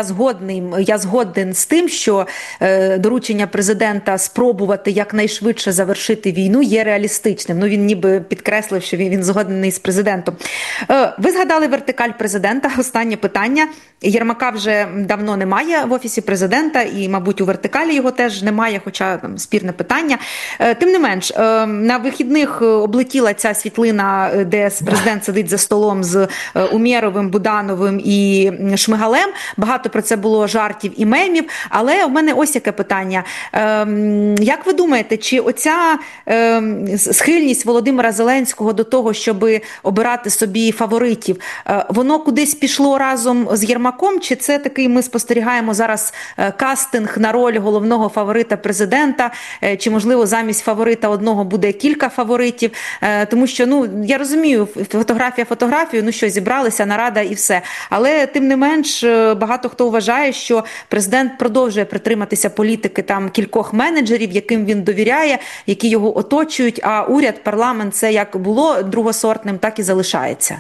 я згоден з тим, що доручення президента спробувати якнайшвидше завершити війну є реалістичним. Він ніби підкреслив, що він згодний з президентом. Ви згадали вертикаль президента, останнє питання. Єрмака вже давно немає в Офісі президента і, мабуть, у вертикалі його теж немає, хоча спірне питання. Тим не менш, на вихідних облетіла ця світлина, де президент сидить за столом з Умєровим, Будановим Антоновим і Шмигалем. Багато про це було жартів і мемів. Але в мене ось яке питання. Як ви думаєте, чи оця схильність Володимира Зеленського до того, щоб обирати собі фаворитів, воно кудись пішло разом з Єрмаком, чи це такий, ми спостерігаємо зараз кастинг на роль головного фаворита президента, чи, можливо, замість фаворита одного буде кілька фаворитів, тому що, я розумію, фотографію, що зібралися, нарада і все, але тим не менш багато хто вважає, що президент продовжує притриматися політики там кількох менеджерів, яким він довіряє, які його оточують, а уряд, парламент, це як було другосортним, так і залишається.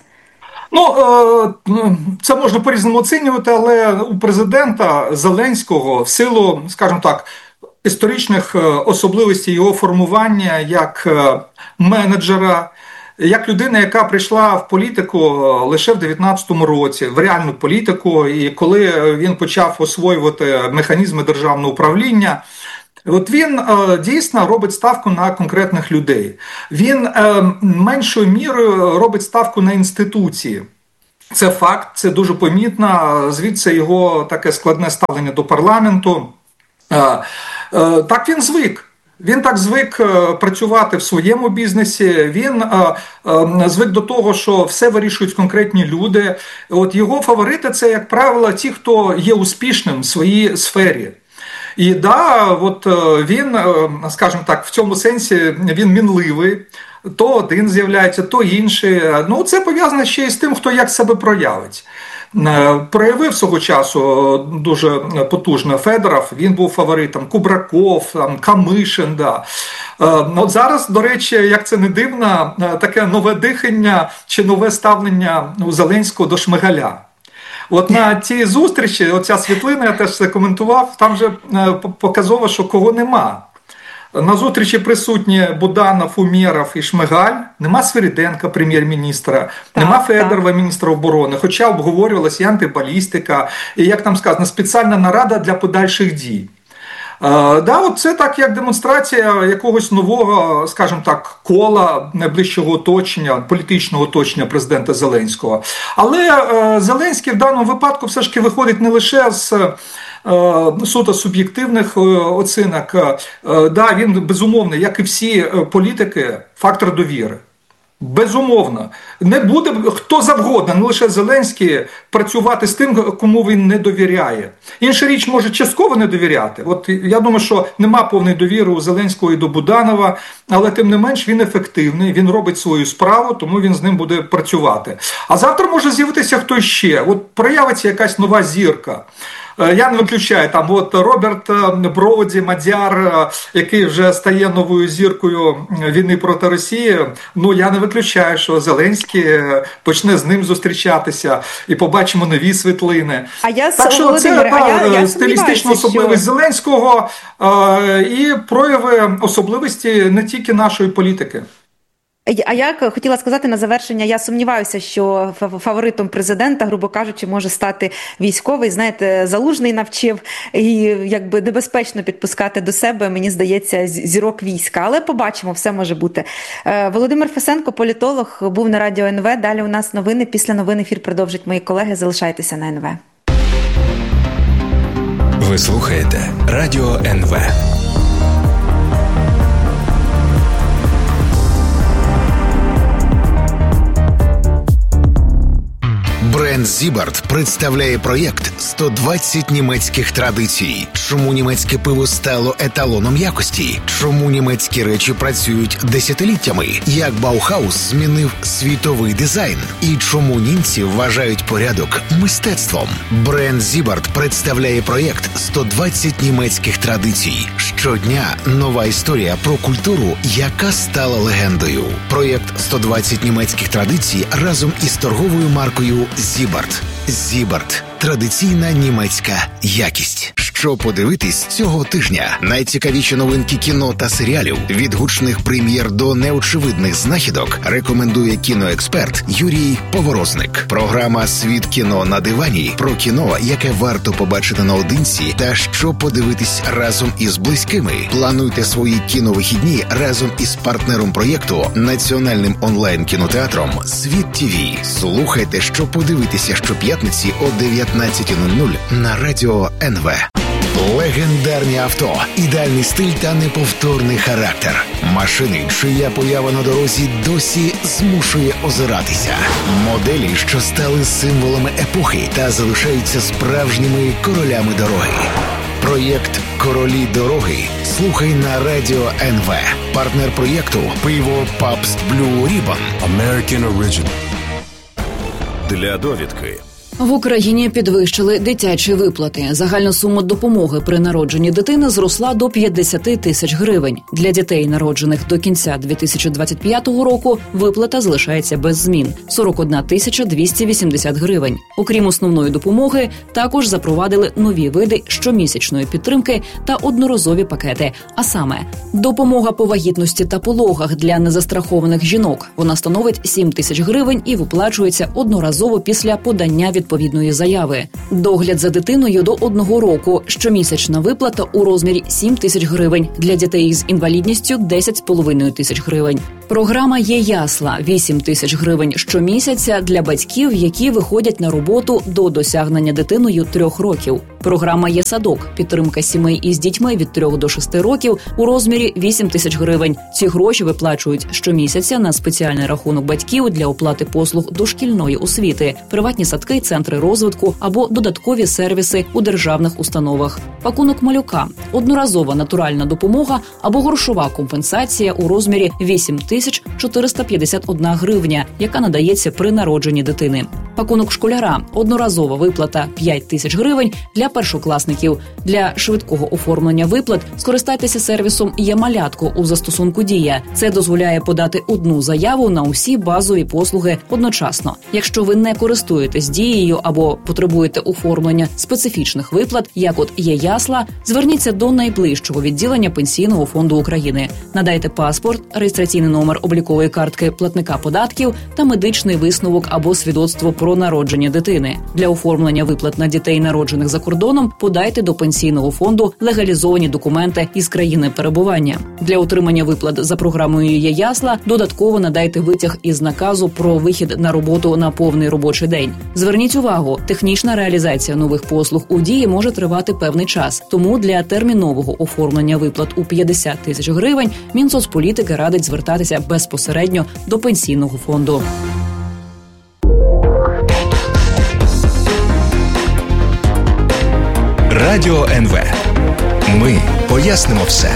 Це можна по-різному оцінювати, але у президента Зеленського в силу, скажімо так, історичних особливостей його формування як менеджера, як людина, яка прийшла в політику лише в 19-му році, в реальну політику, і коли він почав освоювати механізми державного управління, от він дійсно робить ставку на конкретних людей. Він меншою мірою робить ставку на інституції. Це факт, це дуже помітно, звідси його таке складне ставлення до парламенту. Так він звик. Він так звик працювати в своєму бізнесі, він звик до того, що все вирішують конкретні люди. От його фаворити – це, як правило, ті, хто є успішним в своїй сфері. І він, скажімо так, в цьому сенсі він мінливий, то один з'являється, то інший. Це пов'язано ще й з тим, хто як себе проявить. Проявив свого часу дуже потужно Федоров, він був фаворитом, Кубраков, Камишин. От зараз, до речі, як це не дивно, таке нове дихання чи нове ставлення у Зеленського до Шмигаля. От на тій зустрічі, оця світлина, я теж це коментував, там же показово, що кого нема. На зустрічі присутні Буданов, Умєров і Шмигаль, нема Свириденка, прем'єр-міністра, нема Федорова, міністра оборони, хоча обговорювалася і антибалістика, і, як там сказано, спеціальна нарада для подальших дій. Це так, як демонстрація якогось нового, скажімо так, кола найближчого оточення, політичного оточення президента Зеленського. Але Зеленський в даному випадку все ж таки виходить не лише з суто суб'єктивних оцінок. Він, безумовно, як і всі політики, фактор довіри. Безумовно. Не буде хто завгодно, не лише Зеленський, працювати з тим, кому він не довіряє. Інша річ, може частково не довіряти. От я думаю, що нема повної довіри у Зеленського і до Буданова, але тим не менш він ефективний, він робить свою справу, тому він з ним буде працювати. А завтра може з'явитися хтось ще. От проявиться якась нова зірка. Я не виключаю, Роберт Броуді, мадяр, який вже стає новою зіркою війни проти Росії, я не виключаю, що Зеленський почне з ним зустрічатися і побачимо нові світлини. Так що це стилістична особливість Зеленського і прояви особливості не тільки нашої політики. А я хотіла сказати на завершення, я сумніваюся, що фаворитом президента, грубо кажучи, може стати військовий. Знаєте, Залужний навчив і якби небезпечно підпускати до себе, мені здається, зірок війська. Але побачимо, все може бути. Володимир Фесенко, політолог, був на Радіо НВ. Далі у нас новини. Після новин ефір продовжать мої колеги. Залишайтеся на НВ. Ви слухаєте Радіо НВ. Бренд Зібарт представляє проєкт «120 німецьких традицій». Чому німецьке пиво стало еталоном якості? Чому німецькі речі працюють десятиліттями? Як Баухаус змінив світовий дизайн? І чому німці вважають порядок мистецтвом? Бренд Зібарт представляє проєкт «120 німецьких традицій». Щодня нова історія про культуру, яка стала легендою. Проєкт «120 німецьких традицій» разом із торговою маркою Зібарт. Зібарт. Традиційна німецька якість. Що подивитись цього тижня? Найцікавіші новинки кіно та серіалів, від гучних прем'єр до неочевидних знахідок, рекомендує кіноексперт Юрій Поворозник. Програма «Світ кіно на дивані» про кіно, яке варто побачити наодинці та що подивитись разом із близькими. Плануйте свої кіновихідні разом із партнером проєкту, національним онлайн-кінотеатром «Світ ТВ». Слухайте, що подивитися щоп'ятниці щоп'ятниці о 19:00 на Радіо НВ. Легендарні авто, ідеальний стиль та неповторний характер. Машини, чия поява на дорозі досі змушує озиратися. Моделі, що стали символами епохи та залишаються справжніми королями дороги. Проєкт «Королі дороги» слухай на Радіо НВ. Партнер проєкту – пиво Pabst Blue Ribbon. American Original. Для довідки. В Україні підвищили дитячі виплати. Загальна сума допомоги при народженні дитини зросла до 50 тисяч гривень. Для дітей, народжених до кінця 2025 року, виплата залишається без змін – 41 тисяча 280 гривень. Окрім основної допомоги, також запровадили нові види щомісячної підтримки та одноразові пакети. А саме, допомога по вагітності та пологах для незастрахованих жінок. Вона становить 7 тисяч гривень і виплачується одноразово після подання відповідної заяви. Догляд за дитиною до 1 року. Щомісячна виплата у розмірі 7 тисяч гривень. Для дітей з інвалідністю – 10,5 тисяч гривень. Програма «Є ясла» – 8 тисяч гривень щомісяця для батьків, які виходять на роботу до досягнення дитиною 3 років. Програма «Є садок» – підтримка сімей із дітьми від 3 до 6 років у розмірі 8 тисяч гривень. Ці гроші виплачують щомісяця на спеціальний рахунок батьків для оплати послуг дошкільної освіти, приватні садки, центри розвитку або додаткові сервіси у державних установах. Пакунок малюка – одноразова натуральна допомога або грошова компенсація у розмірі 8 тисяч 451 гривня, яка надається при народженні дитини. Пакунок школяра – одноразова виплата 5 тисяч гривень для першокласників. Для швидкого оформлення виплат скористайтеся сервісом «Є малятко» у застосунку «Дія». Це дозволяє подати одну заяву на усі базові послуги одночасно. Якщо ви не користуєтесь «Дією» або потребуєте оформлення специфічних виплат, як от «Є ясла», зверніться до найближчого відділення Пенсійного фонду України. Надайте паспорт, реєстраційний номер облікової картки платника податків та медичний висновок або свідоцтво про народження дитини. Для оформлення виплат на дітей, народжених за кордоном, подайте до Пенсійного фонду легалізовані документи із країни перебування. Для отримання виплат за програмою «Є ясла» додатково надайте витяг із наказу про вихід на роботу на повний робочий день. Зверніть увагу, технічна реалізація нових послуг у «Дії» може тривати певний час. Тому для термінового оформлення виплат у 50 тисяч гривень Мінсоцполітики радить звертатися безпосередньо до Пенсійного фонду. Радіо НВ. Ми пояснимо все.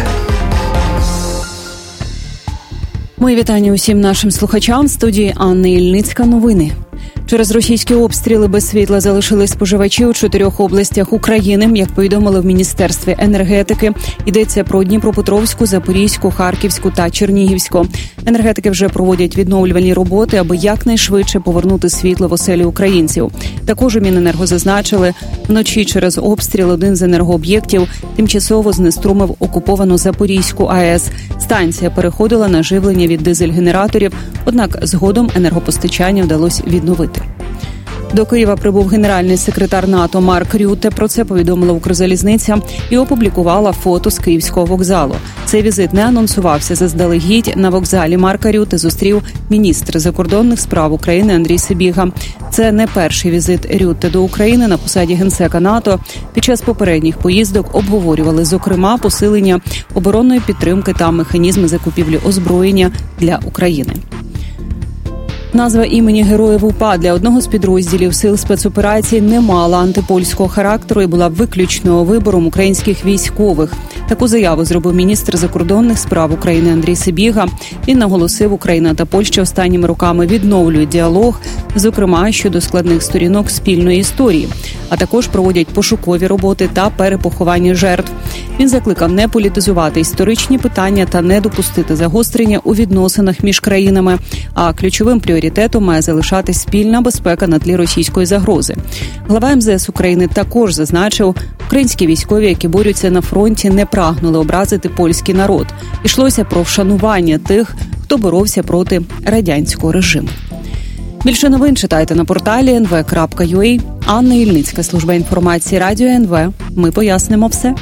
Мої вітання усім нашим слухачам. В студії Анна Ільницька. Новини. Через російські обстріли без світла залишились споживачі у 4 областях України. Як повідомили в Міністерстві енергетики, йдеться про Дніпропетровську, Запорізьку, Харківську та Чернігівську. Енергетики вже проводять відновлювальні роботи, аби якнайшвидше повернути світло в оселі українців. Також у Міненерго зазначили, вночі через обстріл один з енергооб'єктів тимчасово знеструмив окуповану Запорізьку АЕС. Станція переходила на живлення від дизель-генераторів, однак згодом енергопостачання вдалося відновити. До Києва прибув генеральний секретар НАТО Марк Рютте. Про це повідомила Укрзалізниця і опублікувала фото з Київського вокзалу. Цей візит не анонсувався заздалегідь. На вокзалі Марка Рютте зустрів міністр закордонних справ України Андрій Сибіга. Це не перший візит Рютте до України на посаді генсека НАТО. Під час попередніх поїздок обговорювали, зокрема, посилення оборонної підтримки та механізми закупівлі озброєння для України. Назва імені Героїв УПА для одного з підрозділів сил спецоперацій не мала антипольського характеру і була виключно вибором українських військових. Таку заяву зробив міністр закордонних справ України Андрій Сибіга. Він наголосив, Україна та Польща останніми роками відновлюють діалог, зокрема щодо складних сторінок спільної історії, а також проводять пошукові роботи та перепоховання жертв. Він закликав не політизувати історичні питання та не допустити загострення у відносинах між країнами, а ключовим пріоритетом має залишатись спільна безпека на тлі російської загрози. Глава МЗС України також зазначив, українські військові, які борються на фронті, не прагнули образити польський народ. Ішлося про вшанування тих, хто боровся проти радянського режиму. Більше новин читайте на порталі nv.ua. Анна Ільницька, служба інформації Радіо НВ. Ми пояснимо все.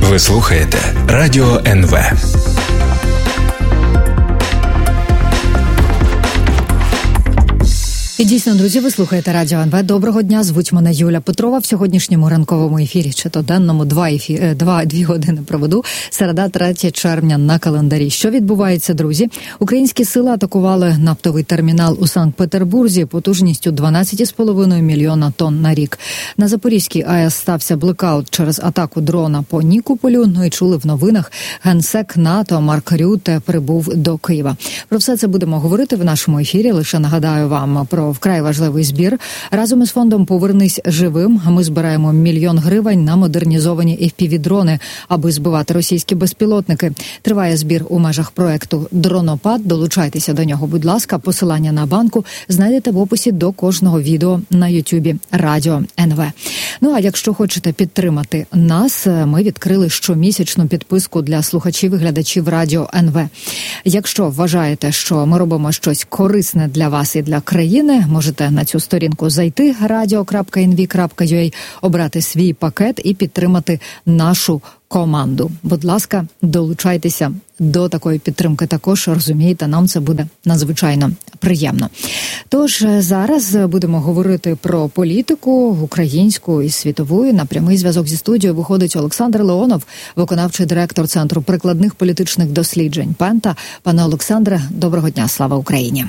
Ви слухаєте Радіо НВ. І дійсно, друзі, ви слухаєте Радіо НВ. Доброго дня, звуть мене Юля Петрова. В сьогоднішньому ранковому ефірі, чи то денному, 2 години проведу. Середа, 3 червня на календарі. Що відбувається, друзі? Українські сили атакували нафтовий термінал у Санкт-Петербурзі потужністю 12,5 мільйона тонн на рік. На Запорізькій АЕС стався блекаут через атаку дрона по Нікополю. Ну і чули в новинах, генсек НАТО Марк Рюте прибув до Києва. Про все це будемо говорити в нашому ефірі. Лише нагадаю вам про вкрай важливий збір. Разом із фондом «Повернись живим» ми збираємо 1 мільйон гривень на модернізовані FPV-дрони, аби збивати російські безпілотники. Триває збір у межах проекту «Дронопад». Долучайтеся до нього, будь ласка. Посилання на банку знайдете в описі до кожного відео на Ютубі Радіо НВ. Ну, а якщо хочете підтримати нас, ми відкрили щомісячну підписку для слухачів і глядачів Радіо НВ. Якщо вважаєте, що ми робимо щось корисне для вас і для країни, можете на цю сторінку зайти radio.nv.ua, обрати свій пакет і підтримати нашу команду. Будь ласка, долучайтеся до такої підтримки також, розумієте, нам це буде надзвичайно приємно. Тож зараз будемо говорити про політику українську і світову. На прямий зв'язок зі студією виходить Олександр Леонов, виконавчий директор Центру прикладних політичних досліджень Пента. Пане Олександре, доброго дня, слава Україні!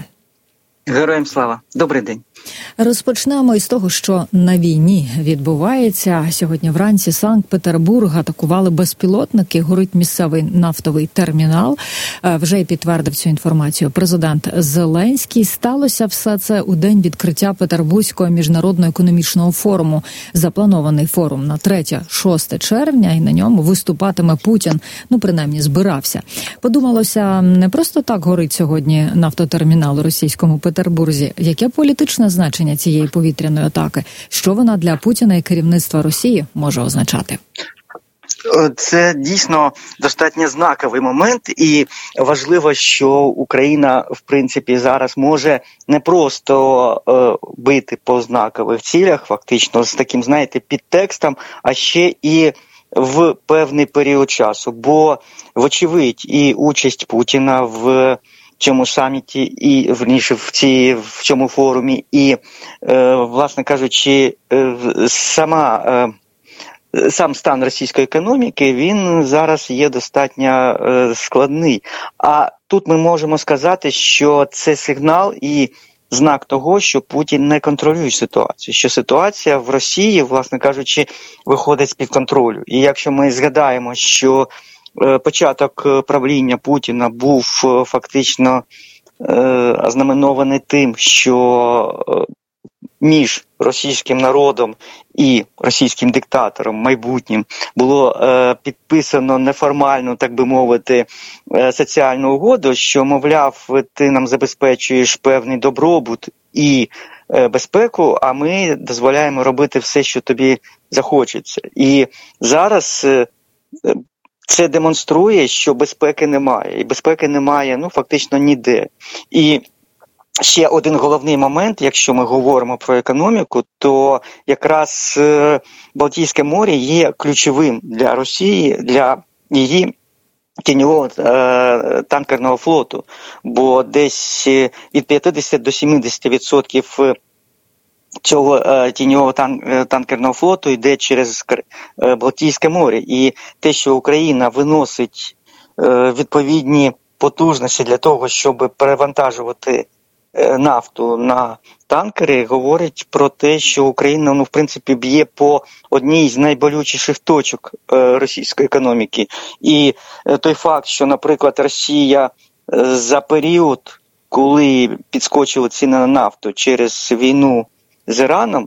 Героям слава. Добрий день. Розпочнемо із того, що на війні відбувається. Сьогодні вранці Санкт-Петербург атакували безпілотники, горить місцевий нафтовий термінал. Вже підтвердив цю інформацію президент Зеленський. Сталося все це у день відкриття Петербурзького міжнародного економічного форуму. Запланований форум на 3-6 червня, і на ньому виступатиме Путін. Ну, принаймні, збирався. Подумалося, не просто так горить сьогодні нафтотермінал у російському Петербурзі. Яке політичне значення цієї повітряної атаки? Що вона для Путіна і керівництва Росії може означати? Це дійсно достатньо знаковий момент, і важливо, що Україна, в принципі, зараз може не просто бити по знакових цілях, фактично, з таким, знаєте, підтекстом, а ще і в певний період часу. Бо, вочевидь, і участь Путіна в цьому саміті, і в цьому форумі, і, власне кажучи, сам стан російської економіки, він зараз є достатньо складний. А тут ми можемо сказати, що це сигнал і знак того, що Путін не контролює ситуацію, що ситуація в Росії, власне кажучи, виходить з-під контролю. І якщо ми згадаємо, що початок правління Путіна був фактично ознаменований тим, що між російським народом і російським диктатором майбутнім було підписано неформальну, так би мовити, соціальну угоду, що, мовляв, ти нам забезпечуєш певний добробут і безпеку, а ми дозволяємо робити все, що тобі захочеться. І зараз це демонструє, що безпеки немає. І безпеки немає, фактично ніде. І ще один головний момент, якщо ми говоримо про економіку, то якраз Балтійське море є ключовим для Росії, для її тіньового танкерного флоту. Бо десь від 50 до 70% цього тіньового танкерного флоту йде через Балтійське море. І те, що Україна виносить відповідні потужності для того, щоб перевантажувати нафту на танкери, говорить про те, що Україна, в принципі, б'є по одній з найболючіших точок російської економіки. І той факт, що, наприклад, Росія за період, коли підскочили ціни на нафту через війну з Іраном,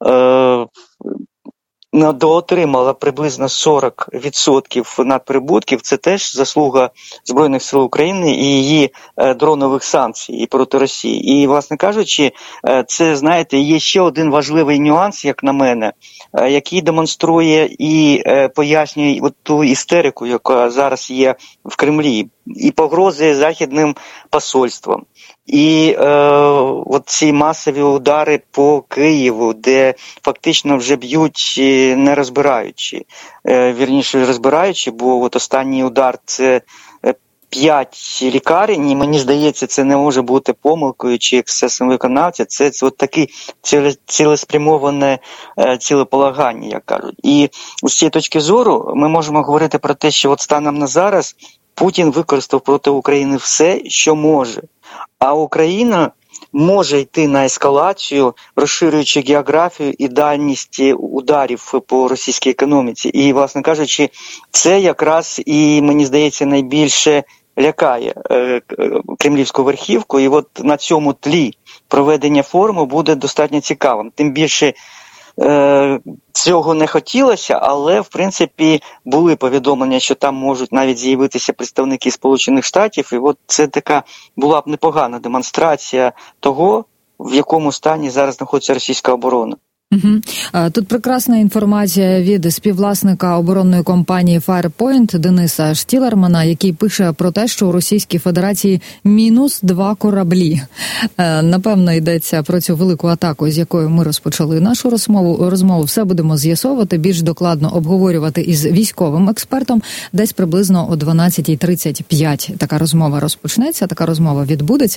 доотримала приблизно 40% надприбутків. Це теж заслуга Збройних сил України і її дронових санкцій проти Росії. І, власне кажучи, це, знаєте, є ще один важливий нюанс, як на мене, який демонструє і пояснює ту істерику, яка зараз є в Кремлі. і погрози західним посольствам. І от ці масові удари по Києву, де фактично вже б'ють не розбираючи. Вірніше розбираючи, бо от останній удар – це 5 лікарень, і мені здається, це не може бути помилкою чи ексцесом виконавця. Це от таке цілеспрямоване цілеполагання, як кажуть. І з цієї точки зору ми можемо говорити про те, що от станом на зараз Путін використав проти України все, що може. А Україна може йти на ескалацію, розширюючи географію і дальність ударів по російській економіці. І, власне кажучи, це якраз і, мені здається, найбільше лякає кремлівську верхівку. І от на цьому тлі проведення форуму буде достатньо цікавим. Тим більше цього не хотілося, але, в принципі, були повідомлення, що там можуть навіть з'явитися представники Сполучених Штатів, і от це така була б непогана демонстрація того, в якому стані зараз знаходиться російська оборона. Тут прекрасна інформація від співвласника оборонної компанії Firepoint Дениса Штілермана, який пише про те, що у Російській Федерації -2 кораблі. Напевно, йдеться про цю велику атаку, з якою ми розпочали нашу розмову. Все будемо з'ясовувати, більш докладно обговорювати із військовим експертом. Десь приблизно о 12:35 така розмова розпочнеться, така розмова відбудеться.